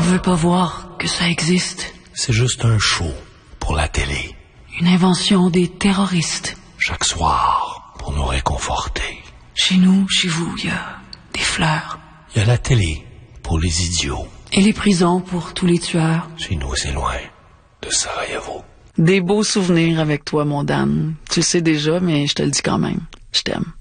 veux pas voir que ça existe. C'est juste un show pour la télé. Une invention des terroristes. Chaque soir, pour nous réconforter. Chez nous, chez vous, il y a des fleurs. Il y a la télé pour les idiots. Et les prisons pour tous les tueurs. Chez nous, c'est loin de Sarajevo. Des beaux souvenirs avec toi, mon Dan. Tu le sais déjà, mais je te le dis quand même. Je t'aime.